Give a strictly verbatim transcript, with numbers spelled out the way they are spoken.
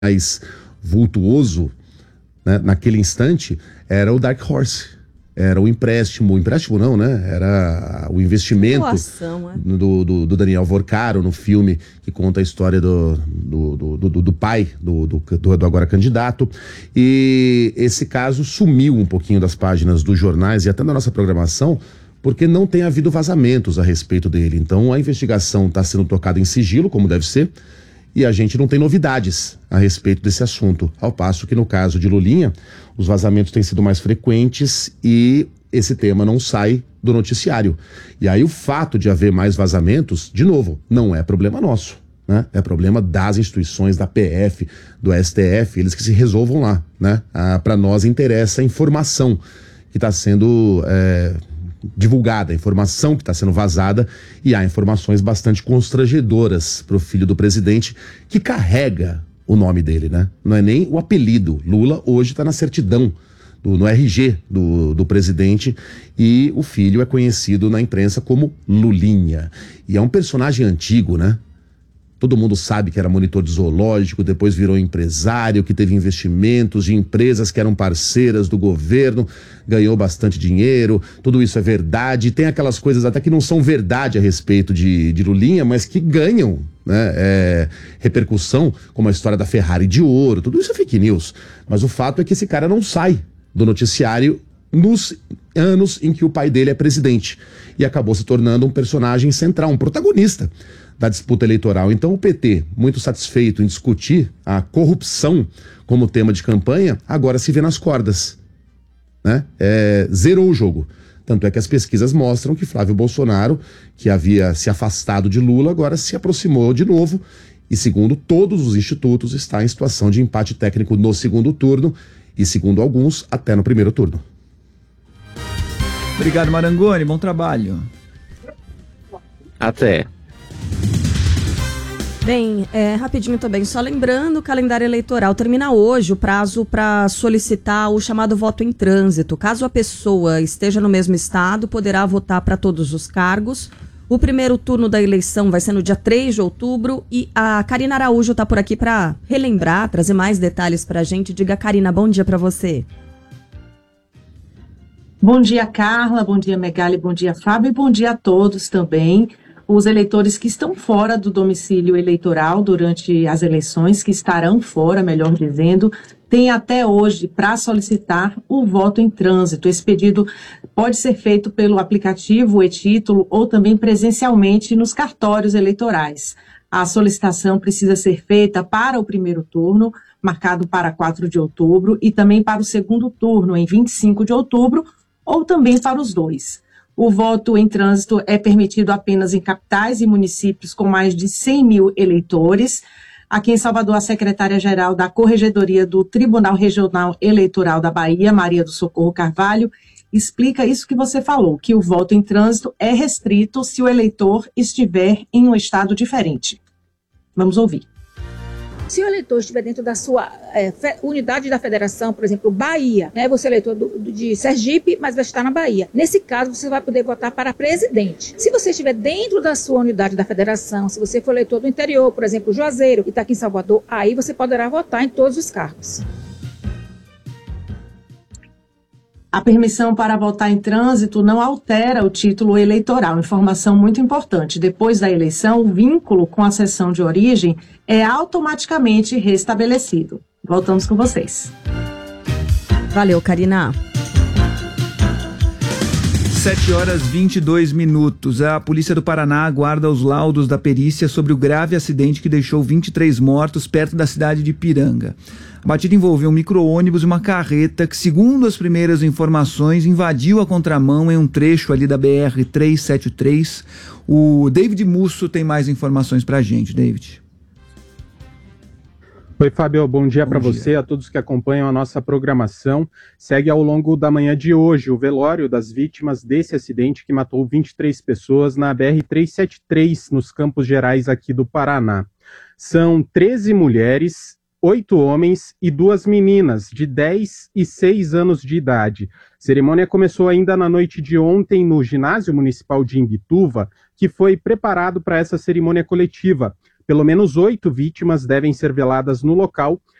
mais vultuoso, né, naquele instante, era o Dark Horse. Era o empréstimo, o empréstimo não, né? Era o investimento Doação, é? do, do, do Daniel Vorcaro no filme que conta a história do, do, do, do, do pai do, do, do, do agora candidato. E esse caso sumiu um pouquinho das páginas dos jornais e até da nossa programação, porque não tem havido vazamentos a respeito dele. Então a investigação está sendo tocada em sigilo, como deve ser, e a gente não tem novidades a respeito desse assunto. Ao passo que no caso de Lulinha, os vazamentos têm sido mais frequentes e esse tema não sai do noticiário. E aí o fato de haver mais vazamentos, de novo, não é problema nosso, né? É problema das instituições, da P F, do S T F, eles que se resolvam lá, né? Ah, para nós interessa a informação que está sendo é, divulgada, a informação que está sendo vazada, e há informações bastante constrangedoras para o filho do presidente, que carrega o nome dele, né? Não é nem o apelido. Lula hoje está na certidão, do, no R G do, do presidente, e o filho é conhecido na imprensa como Lulinha. E é um personagem antigo, né? Todo mundo sabe que era monitor de zoológico, depois virou empresário, que teve investimentos de empresas que eram parceiras do governo, ganhou bastante dinheiro, tudo isso é verdade. Tem aquelas coisas até que não são verdade a respeito de, de Lulinha, mas que ganham, né, é, repercussão, como a história da Ferrari de ouro, tudo isso é fake news. Mas o fato é que esse cara não sai do noticiário nos anos em que o pai dele é presidente, e acabou se tornando um personagem central, um protagonista da disputa eleitoral. Então o P T, muito satisfeito em discutir a corrupção como tema de campanha, agora se vê nas cordas, né? É, zerou o jogo. Tanto é que as pesquisas mostram que Flávio Bolsonaro, que havia se afastado de Lula, agora se aproximou de novo e, segundo todos os institutos, está em situação de empate técnico no segundo turno e, segundo alguns, até no primeiro turno. Obrigado, Marangoni. Bom trabalho. Até. Bem, é, rapidinho também, só lembrando, o calendário eleitoral termina hoje o prazo para solicitar o chamado voto em trânsito. Caso a pessoa esteja no mesmo estado, poderá votar para todos os cargos. O primeiro turno da eleição vai ser no dia três de outubro e a Karina Araújo está por aqui para relembrar, trazer mais detalhes para a gente. Diga, Karina, bom dia para você. Bom dia, Carla, bom dia, Megali, bom dia, Fábio, e bom dia a todos também. Os eleitores que estão fora do domicílio eleitoral durante as eleições, que estarão fora, melhor dizendo, têm até hoje para solicitar o voto em trânsito. Esse pedido pode ser feito pelo aplicativo e-Título ou também presencialmente nos cartórios eleitorais. A solicitação precisa ser feita para o primeiro turno, marcado para quatro de outubro, e também para o segundo turno, em vinte e cinco de outubro, ou também para os dois. O voto em trânsito é permitido apenas em capitais e municípios com mais de cem mil eleitores. Aqui em Salvador, a secretária-geral da Corregedoria do Tribunal Regional Eleitoral da Bahia, Maria do Socorro Carvalho, explica isso que você falou, que o voto em trânsito é restrito se o eleitor estiver em um estado diferente. Vamos ouvir. Se o eleitor estiver dentro da sua é, fe, unidade da federação, por exemplo, Bahia, né? Você é eleitor do, do, de Sergipe, mas vai estar na Bahia. Nesse caso, você vai poder votar para presidente. Se você estiver dentro da sua unidade da federação, se você for eleitor do interior, por exemplo, Juazeiro, e está aqui em Salvador, aí você poderá votar em todos os cargos. A permissão para votar em trânsito não altera o título eleitoral. Informação muito importante. Depois da eleição, o vínculo com a seção de origem é automaticamente restabelecido. Voltamos com vocês. Valeu, Karina. sete horas e vinte e dois minutos. A Polícia do Paraná aguarda os laudos da perícia sobre o grave acidente que deixou vinte e três mortos perto da cidade de Piranga. A batida envolveu um micro-ônibus e uma carreta que, segundo as primeiras informações, invadiu a contramão em um trecho ali da B R trezentos e setenta e três. O David Musso tem mais informações pra gente. David. Oi, Fábio, bom dia para você, a todos que acompanham a nossa programação. Segue ao longo da manhã de hoje o velório das vítimas desse acidente que matou vinte e três pessoas na B R trezentos e setenta e três, nos Campos Gerais aqui do Paraná. São treze mulheres, oito homens e duas meninas de dez e seis anos de idade. A cerimônia começou ainda na noite de ontem no Ginásio Municipal de Imbituva, que foi preparado para essa cerimônia coletiva. Pelo menos oito vítimas devem ser veladas no local,